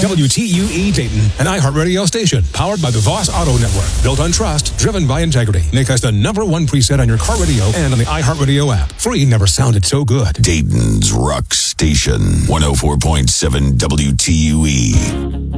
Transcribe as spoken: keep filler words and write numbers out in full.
W T U E Dayton, an iHeartRadio station powered by the Voss Auto Network. Built on trust, driven by integrity. Make us the number one preset on your car radio and on the iHeartRadio app. Free never sounded so good. Dayton's Rock Station, one oh four point seven W T U E.